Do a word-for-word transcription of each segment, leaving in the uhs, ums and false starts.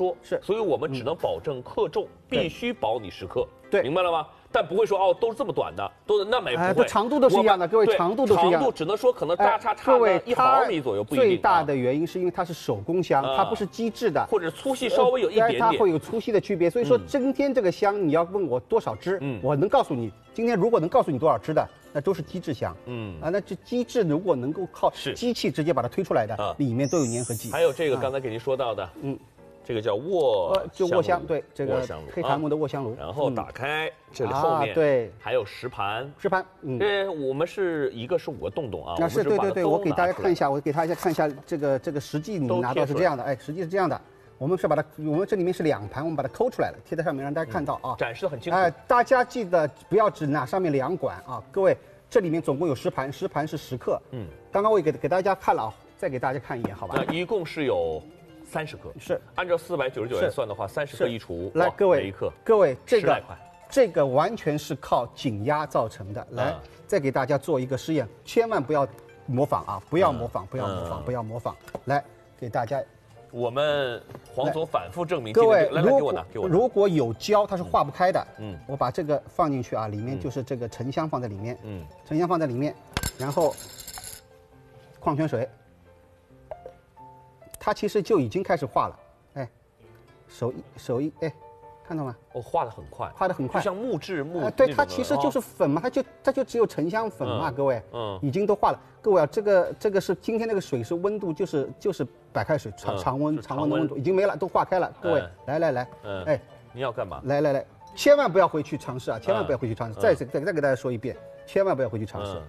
说， 是， 所以我们只能保证克重，必须保你十克， 对， 明白了吗？但不会说哦，都是这么短的，都那没不会， 长度都是一样的，各位长度都是一样的， 长度只能说可能差差差个一毫米左右，不一定。 最大的原因是因为它是手工香，它不是机制的， 或者粗细稍微有一点点， 它会有粗细的区别。所以说今天这个香，你要问我多少支，我能告诉你，今天如果能告诉你多少支的，那都是机制香，嗯啊，那这机制如果能够靠机器直接把它推出来的，里面都有粘合剂。 还有这个刚才给您说到的，嗯。这个叫卧， 就卧香，对，这个黑檀木的卧香炉。 然后打开这里后面， 对， 还有石盘， 石盘，嗯， 这我们是一个是五个洞洞啊， 那是对对对，我给大家看一下，我给大家看一下这个这个实际你拿到是这样的，哎，实际是这样的，我们是把它，我们这里面是两盘，我们把它抠出来了，贴在上面让大家看到啊， 展示的很清楚。 哎，大家记得不要只拿上面两管啊，各位，这里面总共有十盘，十盘是十克，嗯，刚刚我也给给大家看了啊，再给大家看一眼，好吧？ 那一共是有。三十克是按照四百九十九元算的话，三十克一除， 来各位一克， 各位这个这个完全是靠紧压造成的。来，再给大家做一个试验，千万不要模仿啊！不要模仿，不要模仿，不要模仿。来，给大家， 我们黄总反复证明。 各位， 来来给我拿，给我拿。 如果有胶，它是化不开的。嗯，我把这个放进去啊，里面就是这个沉香放在里面。嗯，沉香放在里面，然后矿泉水。它其实就已经开始化了，哎，手一手一哎，看到吗？ 哦，化的很快， 化的很快， 就像木质木。 啊，对，它其实就是粉嘛，它就它就只有沉香粉嘛，各位，嗯，已经都化了。各位啊，这个这个是今天那个水是温度就是就是白开水常常温常温的温度已经没了，都化开了。各位，来来来，哎， 你要干嘛？ 来来来，千万不要回去尝试啊！千万不要回去尝试，再再再给大家说一遍，千万不要回去尝试。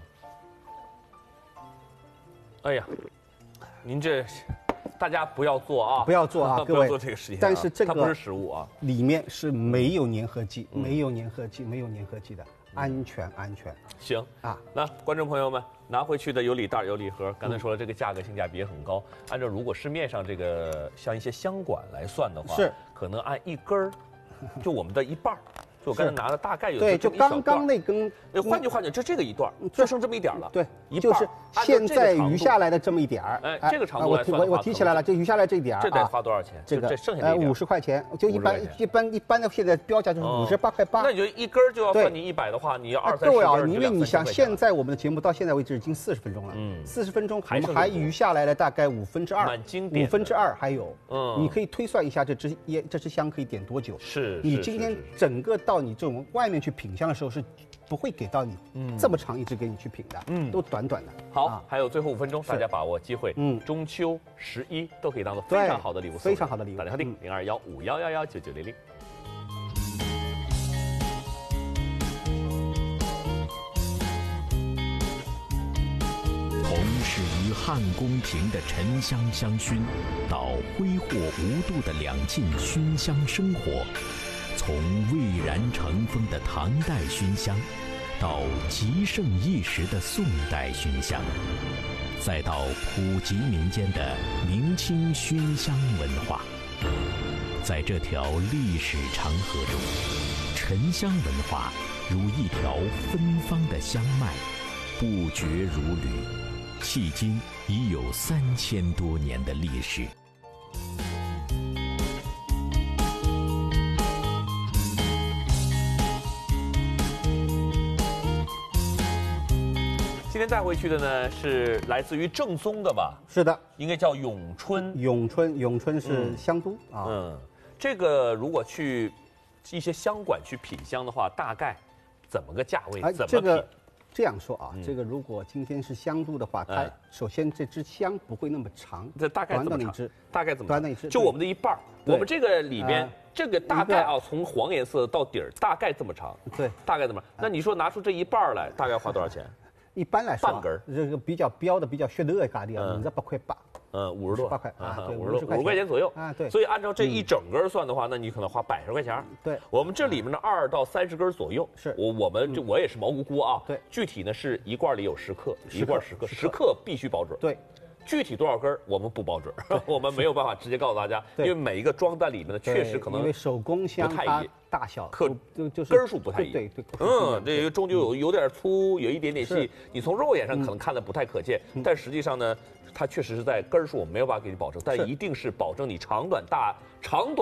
哎呀，您这。大家不要做啊！ 不要做啊，各位！ 不要做这个实验。 但是这个它不是食物啊， 里面是没有粘合剂，没有粘合剂，没有粘合剂的，安全安全。 行啊，那观众朋友们拿回去的有礼袋有礼盒。刚才说了，这个价格性价比也很高。按照如果市面上这个像一些香管来算的话， 是可能按一根儿，就我们的一半儿。就我刚才拿的大概有对，就刚刚那根。 换句话讲，就这个一段，就剩这么一点了。 对，就是现在余下来的这么一点儿。 哎，这个长度来算我我提起来了，就余下来这一点儿。 这得花多少钱？ 这个这剩下的五十块钱，就一般一般一般的现在标价就是五十八块八。 那你就一根就要算你一百的话，你要二三十根。 各位啊，因为你想现在我们的节目到现在为止已经四十分钟了，嗯，四十分钟我们还余下来了大概五分之二， 蛮经典， 五分之二还有。嗯，你可以推算一下这支烟这支香可以点多久？ 是， 你今天整个到你这种外面去品香的时候是不会给到你这么长一支给你去品的，嗯，都短短的。 好，还有最后五分钟，大家把握机会，嗯，中秋、十一都可以当做非常好的礼物， 非常好的礼物。 打电话订零二幺五幺幺幺九九零零。 从始于汉宫廷的沉香香薰，到挥霍无度的两晋熏香生活。从蔚然成风的唐代熏香，到极盛一时的宋代熏香，再到普及民间的明清熏香文化，在这条历史长河中，沉香文化如一条芬芳的香脉，不绝如缕，迄今已有三千多年的历史。 今天带回去的呢是来自于正宗的吧？ 是的， 应该叫永春。 永春，永春是香都啊。 嗯，这个如果去一些香馆去品香的话，大概怎么个价位？怎么这个这样说啊？这个如果今天是香都的话，它首先这支香不会那么长， 这大概短短的一支， 大概怎么短短一支？ 就我们的一半。我们这个里边这个大概啊，从黄颜色到底儿大概这么长。 对， 大概这么。那你说拿出这一半来，大概花多少钱？ 一般来说， 半根这个比较标的、比较血的咖喱啊，五十八块八， 嗯，五十多， 八块啊，对， 五十多，五十块钱左右啊，对。 所以按照这一整根算的话，那你可能花百十块钱。 对， 我们这里面的二到三十根左右， 是我我们就我也是毛估估啊， 对， 具体呢是一罐里有十克，一罐十克，十克必须保准。 对。 具体多少根我们不保准，我们没有办法直接告诉大家，因为每一个装在里面的确实可能因为手工香不太一大小克就就是根数不太一， 对对， 嗯，这个终究有有点粗，有一点点细，你从肉眼上可能看的不太可见，但实际上呢，它确实是在根数我们没有办法给你保证，但一定是保证你长短大长短。